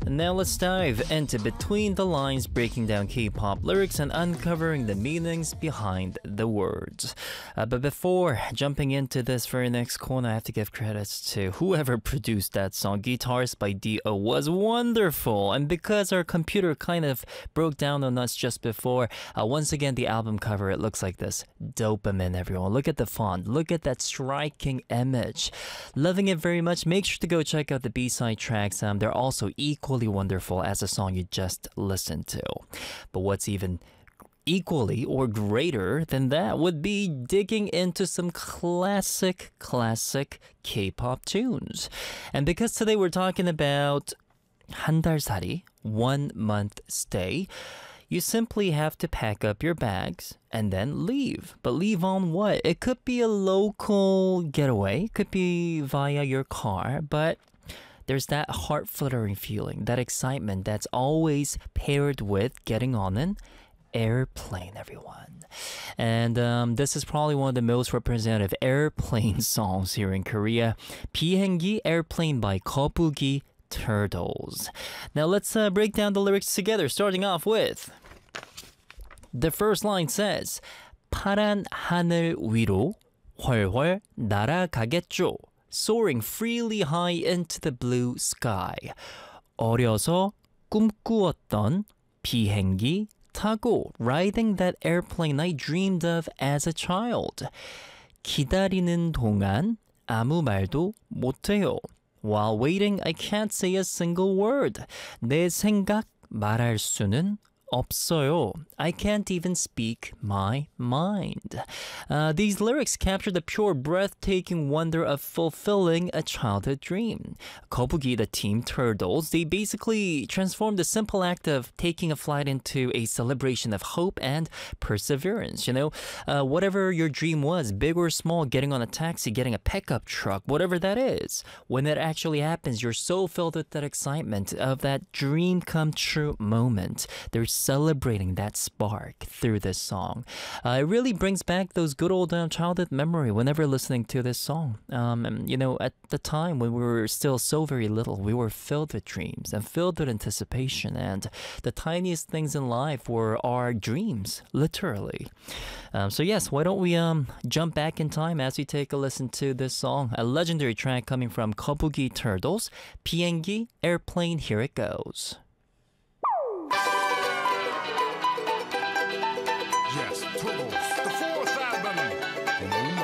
Now let's dive into Between the Lines, breaking down K-pop lyrics and uncovering the meanings behind the words. But before jumping into this very next corner, I have to give credits to whoever produced that song. Guitars by D.O. was wonderful. And because our computer kind of broke down on us just before, once again, the album cover, it looks like this. Dopamine, everyone. Look at the font. Look at that striking image. Loving it very much. Make sure to go check out the B-side tracks. They're also equally wonderful as the song you just listened to. But what's even equally or greater than that would be digging into some classic K-pop tunes. And because today we're talking about 한 달 살이, 1 month stay, you simply have to pack up your bags and then leave. But leave on what? It could be a local getaway, it could be via your car, but there's that heart-fluttering feeling, that excitement that's always paired with getting on an airplane, everyone. And this is probably one of the most representative airplane songs here in Korea. 비행기, Airplane by 거북이 Turtles. Now let's break down the lyrics together, starting off with the first line says 파란 하늘 위로 훨훨 날아가겠죠. Soaring freely high into the blue sky. 어려서 꿈꾸었던 비행기 타고, riding that airplane I dreamed of as a child. 기다리는 동안 아무 말도 못해요. While waiting, I can't say a single word. 내 생각 말할 수는 없어요. I can't even speak my mind. These lyrics capture the pure, breathtaking wonder of fulfilling a childhood dream. 거북이, the team Turtles, they basically transformed the simple act of taking a flight into a celebration of hope and perseverance. You know, whatever your dream was, big or small, getting on a taxi, getting a pickup truck, whatever that is, when it actually happens, you're so filled with that excitement of that dream come true moment. There's celebrating that spark through this song. It really brings back those good old childhood memory whenever listening to this song. You know, at the time when we were still so very little, we were filled with dreams and filled with anticipation, and the tiniest things in life were our dreams, literally. So yes, why don't we jump back in time as we take a listen to this song, a legendary track coming from 거북이 Turtles, 비행기, Airplane, here it goes.